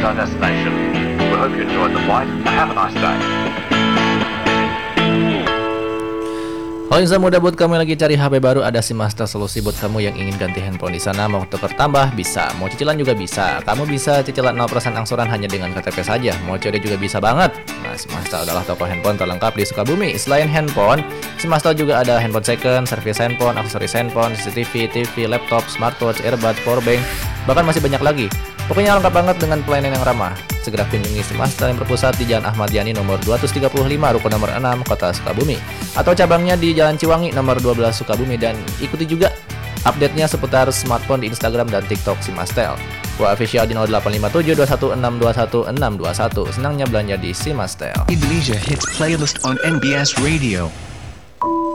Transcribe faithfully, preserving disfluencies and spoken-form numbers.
our destination. We hope you enjoyed the flight and have a nice day. Halo insan muda, buat kamu yang lagi cari H P baru, ada SIMaster solusi buat kamu yang ingin ganti handphone di sana. Mau tukar tambah bisa, mau cicilan juga bisa. Kamu bisa cicilan nol persen angsuran hanya dengan K T P saja. Mau C O D juga bisa banget. Nah, SIMaster adalah toko handphone terlengkap di Sukabumi. Selain handphone, SIMaster juga ada handphone second, servis handphone, aksesoris handphone, C C T V, T V, laptop, smartwatch, earbud, powerbank, bahkan masih banyak lagi. Pokoknya lengkap banget dengan pelayanan yang ramah. Segera kunjungi SIMaster yang berpusat di Jalan Ahmad Yani nomor dua ratus tiga puluh lima, Ruko nomor enam, Kota Sukabumi. Atau cabangnya di Jalan Ciwangi nomor dua belas Sukabumi. Dan ikuti juga update-nya seputar smartphone di Instagram dan TikTok SIMaster. Gua official di nol delapan lima tujuh dua satu enam dua satu enam dua satu. Senangnya belanja di SIMaster. Indonesia Hits Playlist on N B S Radio.